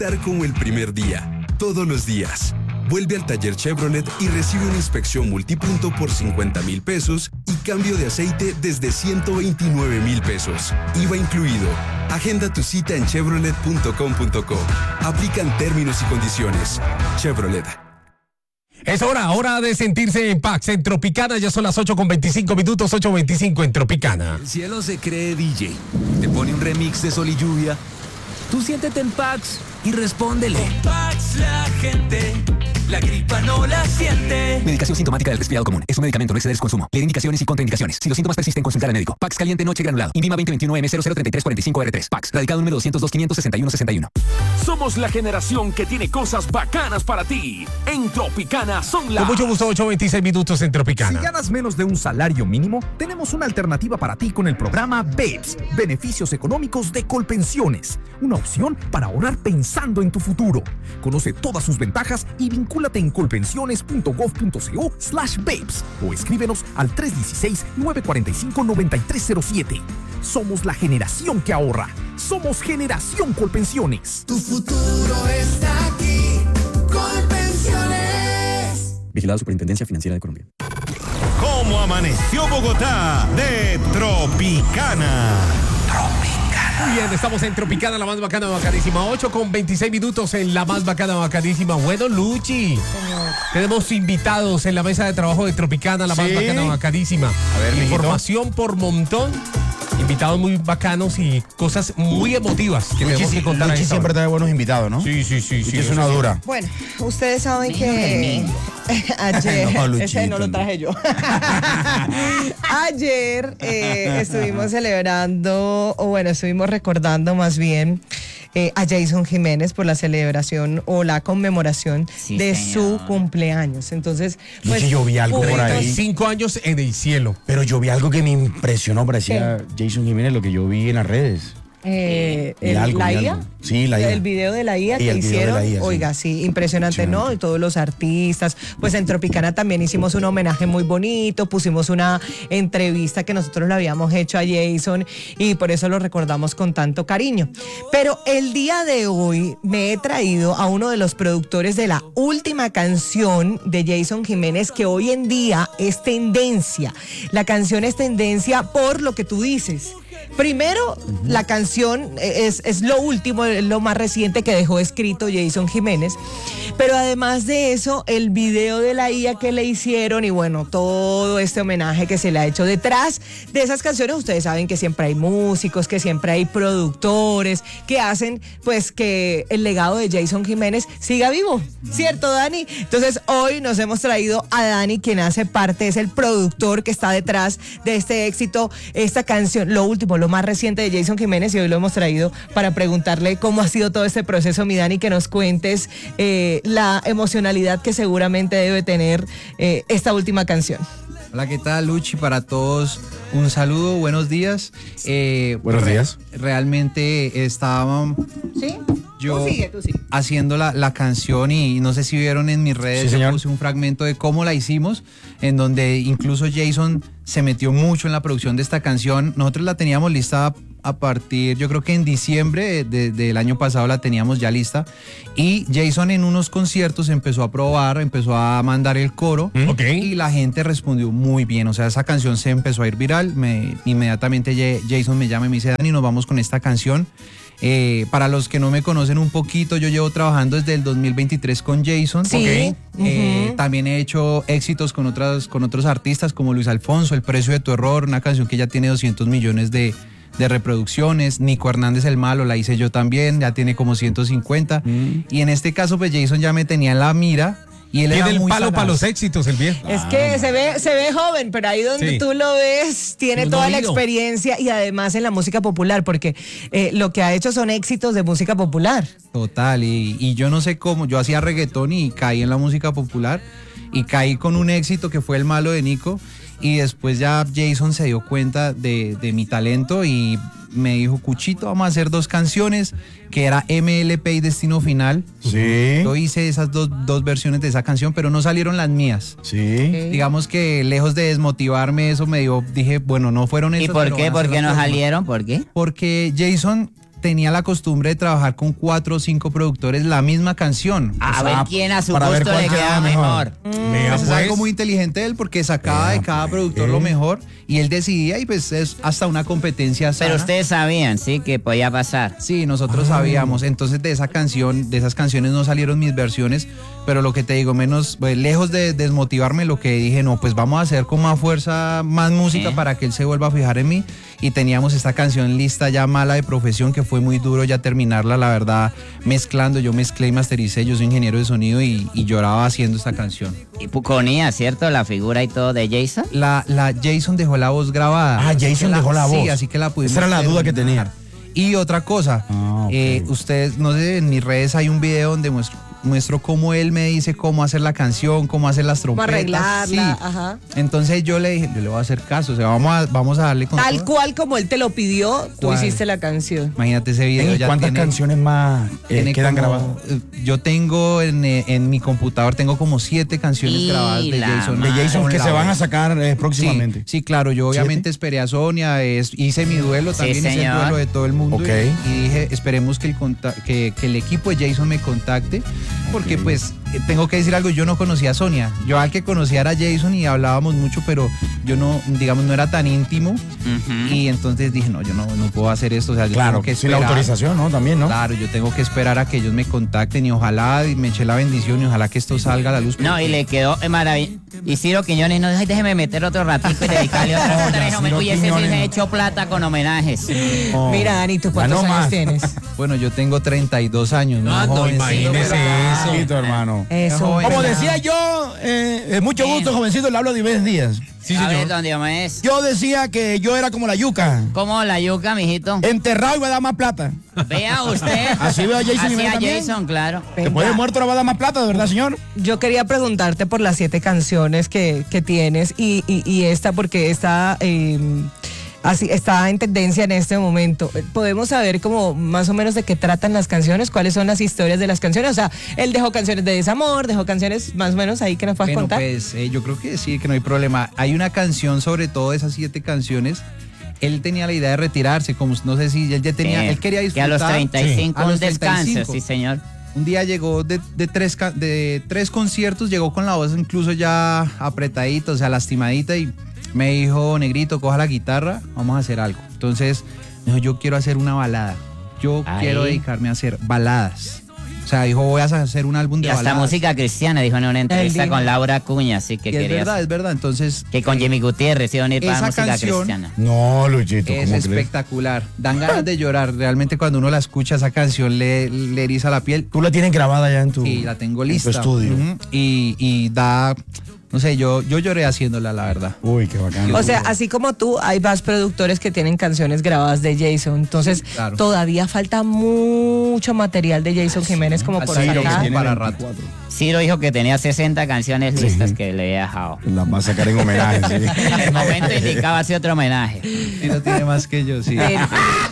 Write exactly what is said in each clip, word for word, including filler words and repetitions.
Dar como el primer día, todos los días. Vuelve al taller Chevrolet y recibe una inspección multipunto por cincuenta mil pesos y cambio de aceite desde ciento veintinueve mil pesos. I V A incluido. Agenda tu cita en chevrolet punto com punto co. Aplican términos y condiciones. Chevrolet. Es hora, hora de sentirse en Pax en Tropicana. Ya son las ocho con veinticinco minutos, ocho veinticinco en Tropicana. El cielo se cree D J. Te pone un remix de Sol y Lluvia. Tú siéntete en Pax y respóndele. Con Pax la gente, la gripa no la siente. Medicación sintomática del resfriado común. Es un medicamento, no exceder su consumo. Leer indicaciones y contraindicaciones. Si los síntomas persisten, consultar al médico. Pax caliente noche granulado. INVIMA veinte veintiuno M cero cero treinta y tres cuarenta y cinco R tres. Pax. Radicado número doscientos dos quinientos sesenta y uno sesenta y uno. Somos la generación que tiene cosas bacanas para ti. En Tropicana son las... Con mucho gusto, ocho veintiséis minutos en Tropicana. Si ganas menos de un salario mínimo, tenemos una alternativa para ti con el programa BEPS, Beneficios Económicos de Colpensiones. Una opción para ahorrar pensando en tu futuro. Conoce todas sus ventajas y vincúlate en colpensiones punto gov punto co slash BEPS o escríbenos al tres uno seis, nueve cuatro cinco, nueve tres cero siete. Somos la generación que ahorra. Somos Generación Colpensiones. Tu futuro está aquí. Colpensiones. Vigilado Superintendencia Financiera de Colombia. ¿Cómo amaneció Bogotá? De Tropicana. Muy bien, estamos en Tropicana, la más bacana, bacanísima. ocho con veintiséis minutos en la más bacana, bacanísima. Bueno, Luchi, tenemos invitados en la mesa de trabajo de Tropicana, la ¿Sí? más bacana, bacanísima. A ver, información mijito. por montón. Invitados muy bacanos y cosas muy emotivas que Luchi, tenemos que contar a Luchi esta siempre hora. trae buenos invitados, ¿no? Sí, sí, sí. Luchi sí, es sí, una sí. dura. Bueno, ustedes saben que ayer, No, Luchito, ese no lo traje yo. Ayer eh, estuvimos celebrando, o bueno, estuvimos recordando más bien eh, a Jason Jiménez por la celebración o la conmemoración Sí, de señor. su cumpleaños. Entonces, pues, Luchi, yo vi algo por públicos- ahí. Cinco años en el cielo. Pero yo vi algo que me impresionó, parecía Jason Jiménez, lo que yo vi en las redes. Eh, Y el- algo, la y I A. algo. Sí, la I A. El video de la I A Y que el video de hicieron, la I A, sí. oiga, sí, impresionante, ¿no? Impresionante. Y todos los artistas. Pues en Tropicana también hicimos un homenaje muy bonito, pusimos una entrevista que nosotros le habíamos hecho a Jason y por eso lo recordamos con tanto cariño. Pero el día de hoy me he traído a uno de los productores de la última canción de Jason Jiménez, que hoy en día es tendencia. La canción es tendencia por lo que tú dices. Primero, la canción es, es lo último, es lo más reciente que dejó escrito Jason Jiménez, pero además de eso, el video de la I A que le hicieron y bueno, todo este homenaje que se le ha hecho detrás de esas canciones. Ustedes saben que siempre hay músicos, que siempre hay productores que hacen pues que el legado de Jason Jiménez siga vivo, ¿cierto, Dani? Entonces hoy nos hemos traído a Dani, quien hace parte, es el productor que está detrás de este éxito, esta canción, lo último, lo más reciente de Jason Jiménez, y hoy lo hemos traído para preguntarle cómo ha sido todo este proceso, mi Dani, que nos cuentes eh, la emocionalidad que seguramente debe tener eh, esta última canción. Hola, ¿qué tal, Luchi? Para todos, un saludo, buenos días. Eh, Buenos re- días. Realmente estaba ¿Sí? yo Tú sigue, tú sigue. haciendo la, la canción y no sé si vieron en mis redes, Sí, yo señor. puse un fragmento de cómo la hicimos, en donde incluso Jason se metió mucho en la producción de esta canción. Nosotros la teníamos lista a partir, yo creo que en diciembre de- del año pasado la teníamos ya lista, y Jason en unos conciertos empezó a probar, empezó a mandar el coro, Ok. y la gente respondió muy bien. O sea, esa canción se empezó a ir viral. Me, inmediatamente Ye- Jason me llama y me dice: Dani, nos vamos con esta canción. Eh, para los que no me conocen un poquito, yo llevo trabajando desde el dos mil veintitrés con Jason. Sí. Ok. Eh, Ujú. también he hecho éxitos con, otras, con otros artistas como Luis Alfonso, El Precio de tu Error, una canción que ya tiene doscientos millones de, de reproducciones. Nico Hernández El Malo la hice yo también, ya tiene como ciento cincuenta. Mm. Y en este caso, pues Jason ya me tenía en la mira. Y él Tiene era el muy palo sagaz. para los éxitos, el viejo. Es que se ve, se ve joven, pero ahí donde Sí. tú lo ves, tiene Un toda la oído. experiencia y además en la música popular, porque eh, lo que ha hecho son éxitos de música popular. Total, y, y yo no sé cómo, yo hacía reggaetón y caí en la música popular y caí con un éxito que fue El Malo de Nico, y después ya Jason se dio cuenta de, de mi talento y me dijo: Cuchito, vamos a hacer dos canciones, que era M L P y Destino Final. Sí. Yo hice esas dos, dos versiones de esa canción, pero no salieron las mías. Sí. Digamos que lejos de desmotivarme, eso me dio, dije, bueno, no fueron esas. ¿Y por pero qué? van a ¿Por ser qué las no próximas. salieron? ¿Por qué? Porque Jason tenía la costumbre de trabajar con cuatro o cinco productores la misma canción. A O sea, ver quién a su para ver gusto cuál le queda queda mejor. Pues es algo muy inteligente de él porque sacaba Vea, de cada productor lo mejor y él decidía y pues es hasta una competencia sana. Pero ustedes sabían, sí, que podía pasar. Sí, nosotros sabíamos. Entonces de esa canción, de esas canciones no salieron mis versiones, pero lo que te digo, menos, pues, lejos de desmotivarme, lo que dije, no, pues vamos a hacer con más fuerza, más música ¿Eh? para que él se vuelva a fijar en mí. Y teníamos esta canción lista ya Mala de Profesión, que fue muy duro ya terminarla, la verdad, mezclando. Yo mezclé y mastericé, yo soy ingeniero de sonido y, y lloraba haciendo esta canción. Y Puconía, ¿cierto? La figura y todo de Jason. La, la Jason dejó la voz grabada. Ah, Jason la- dejó la voz. Sí, así que la pudimos. Esa era la duda que terminar. tenía. Y otra cosa, Ah, ok. eh, ustedes, no sé, en mis redes hay un video donde muestro, muestro cómo él me dice cómo hacer la canción, cómo hacer las Cómo trompetas. arreglarla, Sí. ajá. Entonces yo le dije, yo le voy a hacer caso, o sea, vamos a, vamos a darle con Tal todo. cual como él te lo pidió, tú ¿Cuál? hiciste la canción. Imagínate ese video. ¿Y ya cuántas tiene- canciones más eh, tiene quedan como- grabadas? eh, Yo tengo en, eh, en mi computador, tengo como siete canciones Y grabadas de la Jason. De Jason que Con se la van a voz. sacar eh, próximamente. Sí, sí, claro, yo obviamente esperé a Sonia, es- hice mi duelo, Sí, también hice el señor. duelo de todo el mundo. Ok. Y, y dije, esperemos que el, conta- que, que el equipo de Jason me contacte, porque pues eh, tengo que decir algo, yo no conocía a Sonia. Yo al que conocía era Jason y hablábamos mucho, pero yo no, digamos, no era tan íntimo. Ujú. Y entonces dije, no, yo no, no puedo hacer esto. O sea, yo Claro, tengo que sin la esperar. autorización, ¿no? También, ¿no? Claro, yo tengo que esperar a que ellos me contacten y ojalá me eché la bendición y ojalá que esto salga a la luz. No, y le quedó maravilloso. Y Ciro Quiñones, no, ay, déjeme meter otro ratico y dedicarle otra Oye, vez. No me Ciro cuide, ese sí Quiñones, se ha no. hecho plata con homenajes. Oh. Mira, Dani, ¿tú cuántos Ganó años más. tienes? Bueno, yo tengo treinta y dos años, ¿no? Ah, no, Jovencito, imagínese pero- eso. hermano. Eso. Joven. Como ¿verdad? decía yo, eh, eh, mucho gusto, jovencito, le hablo de Ibés Díaz. Sí, a ver, señor. don Diomedes. Yo decía que yo era como la yuca. ¿Cómo la yuca, mijito? Enterrado iba a dar más plata. Vea usted. Así veo a Jason Así Jiménez a también. Jason, claro. Venga, Después de muerto no va a dar más plata, ¿de verdad, señor? yo quería preguntarte por las siete canciones que, que tienes y, y, y esta porque está, eh, así, está en tendencia en este momento. ¿Podemos saber como más o menos de qué tratan las canciones? ¿Cuáles son las historias de las canciones? O sea, él dejó canciones de desamor, dejó canciones más o menos ahí que nos puedas Bueno, contar. pues eh, yo creo que sí, que no hay problema. Hay una canción, sobre todo esas siete canciones. Él tenía la idea de retirarse, como no sé si él ya tenía, Sí, él quería que disfrutar. a los treinta y cinco Sí, a un los descanso, treinta y cinco. sí, señor. Un día llegó de, de tres, ca- de tres conciertos, llegó con la voz incluso ya apretadita, o sea, lastimadita y me dijo, Negrito, coja la guitarra, vamos a hacer algo. Entonces, me dijo, yo quiero hacer una balada. Yo Ahí. quiero dedicarme a hacer baladas. O sea, dijo, voy a hacer un álbum Y de hasta baladas. música cristiana, dijo en una entrevista dijo. con Laura Cuña, así que Y es quería verdad, es verdad. Entonces, que con Jimmy Gutiérrez iban a ir para esa música canción cristiana. No, Luchito, es espectacular. Dan ganas de llorar. Realmente cuando uno la escucha, esa canción le, le eriza la piel. Tú la tienes grabada ya en tu, Sí, la tengo en tu lista. estudio. Ujú. y, y da, no sé, yo, yo lloré haciéndola, la verdad. Uy, qué bacán. O sea, así como tú, hay más productores que tienen canciones grabadas de Jason. Entonces, Claro. todavía falta mucho material de Jason Jiménez como por Así lo que sacar. tiene para rato. Ciro dijo que tenía sesenta canciones listas que le había dejado. Las va a sacar en homenaje, sí. En el momento indicaba hacer otro homenaje. Y no tiene más que yo, sí. Pero-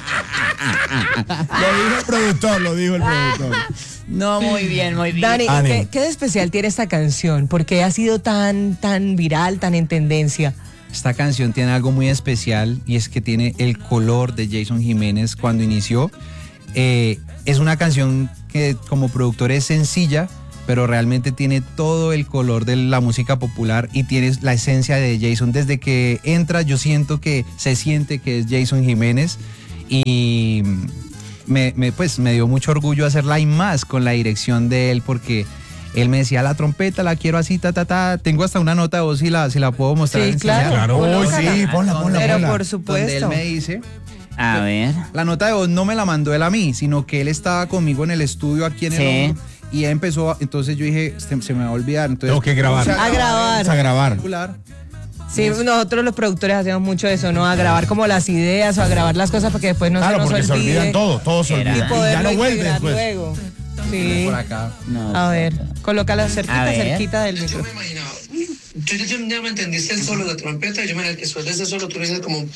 Lo dijo el productor, lo dijo el productor. No, muy bien, muy bien. Dani, Ánimo. ¿qué, qué de especial tiene esta canción? ¿Por qué ha sido tan, tan viral, tan en tendencia? Esta canción tiene algo muy especial y es que tiene el color de Jason Jiménez cuando inició. Eh, es una canción que como productor es sencilla, pero realmente tiene todo el color de la música popular y tiene la esencia de Jason. Desde que entra yo siento que se siente que es Jason Jiménez y me, me, pues, me dio mucho orgullo hacerla y más con la dirección de él porque él me decía la trompeta la quiero así, ta, ta, ta. Tengo hasta una nota de voz si la, si la puedo mostrar. Sí, enseñar. claro. Uy, Colócala. sí, ponla, ponla, Pero ponla. por Donde él supuesto. me dice, A ver. la nota de voz no me la mandó él a mí, sino que él estaba conmigo en el estudio aquí en el Sí. hombro, y él empezó, a- entonces yo dije, se, se me va a olvidar. Entonces, Tengo que grabar. puse A grabar. Vamos a grabar. particular. Sí, nosotros los productores hacemos mucho eso, ¿no? A grabar como las ideas o a grabar las cosas porque después no Claro, se nos porque se olvide. olvidan todo, todo se Era. olvida. Y Y ya poderlo no vuelve integrar después. luego. Sí. Por acá. No, A ver, colócala cerquita, A ver. cerquita del micro. me imaginaba. Tú ya, ya me entendiste el solo de trompeta y yo me el que suelta ese solo, tú dices como.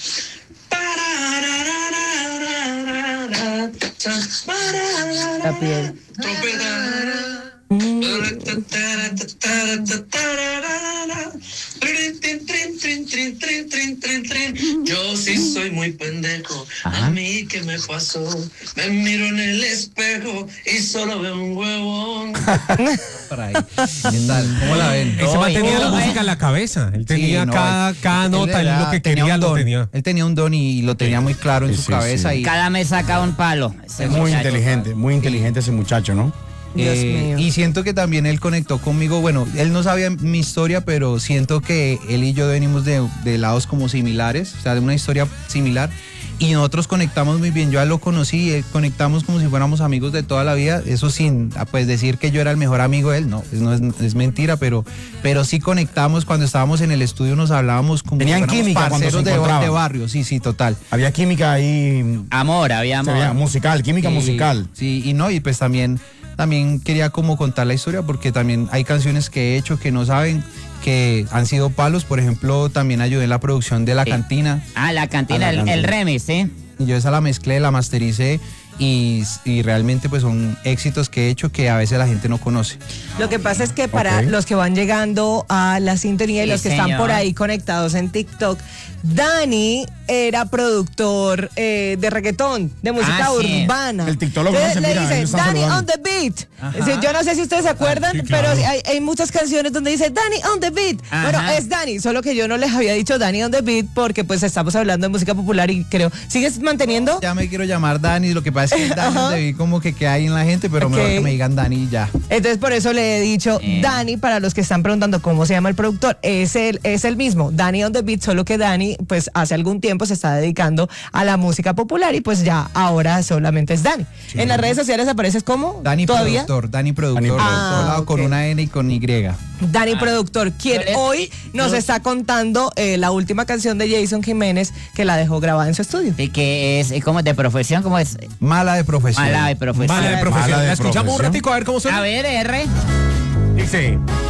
La piel. Trompeta. trin, trin, trin, trin, trin. Yo sí soy muy pendejo. Ajá. A mí, ¿qué me pasó? Me miro en el espejo y solo veo un huevón. Por ahí. ¿Qué tal? ¿Cómo la ven? Ese man Uy, tenía la uy. música en la cabeza. Él tenía Sí, no, cada, él- cada él nota, él era- lo que tenía quería un lo don. tenía. Él tenía un don y lo tenía muy claro en Sí, su sí, cabeza. sí. Y, Cada mes saca un palo. ese Es muy muchacho. inteligente, muy inteligente ese muchacho, ¿no? Dios eh, mío. y siento que también él conectó conmigo. Bueno, él no sabía mi historia, pero siento que él y yo venimos de, de lados como similares, o sea, de una historia similar. Y nosotros conectamos muy bien. Yo a él lo conocí, eh, conectamos como si fuéramos amigos de toda la vida. Eso sin ah, pues decir que yo era el mejor amigo de él, no, es, no es, es mentira, pero, pero sí conectamos cuando estábamos en el estudio, nos hablábamos como Tenían si fuéramos química cuando se parceros de, encontraban. de barrio, sí, sí, total. Había química ahí. Amor, había se amor. veía musical, química Sí, musical. Sí, y no, y pues también, también quería como contar la historia porque también hay canciones que he hecho que no saben que han sido palos. Por ejemplo, también ayudé en la producción de La Sí. Cantina. Ah, la cantina, Ah, la el, el cantina. remix, ¿sí? Y yo esa la mezclé, la mastericé y, y realmente pues son éxitos que he hecho que a veces la gente no conoce. Lo que pasa es que para Ok. los que van llegando a la sintonía y Sí, los que están señor. por ahí conectados en TikTok, Dani era productor eh, de reggaetón, de música Ah, sí. urbana. El tiktólogo Entonces no se le mira, él dice está Dani saludando. on the beat. Ajá. Es decir, yo no sé si ustedes se acuerdan, sí, claro. pero hay, hay muchas canciones donde dice Dani on the beat. Ajá. Bueno, es Dani, solo que yo no les había dicho Dani on the beat porque pues estamos hablando de música popular y creo, ¿sigues manteniendo? Ya me quiero llamar Dani, lo que pasa es que Dani Ajá. te vi como que queda ahí en la gente, pero mejor Ok. que me digan Dani y ya. Entonces por eso le he dicho Eh. Dani, para los que están preguntando cómo se llama el productor, es el, es el mismo, Dani on the beat, solo que Dani pues hace algún tiempo se está dedicando a la música popular y pues ya ahora solamente es Dani. En las redes sociales apareces como Dani todavía. Productor, Dani Productor, Dani por Productor. todo lado, Ah, con ok. una N y con Y. Dani Productor, quien Yo le- hoy nos yo- está contando eh, la última canción de Jason Jiménez que la dejó grabada en su estudio. Y que es, es como de profesión, como es Mala de profesión. mala de profesión. Mala de profesión. Mala de La escuchamos un profesión. ratico a ver cómo A suena. ver, R. Dice.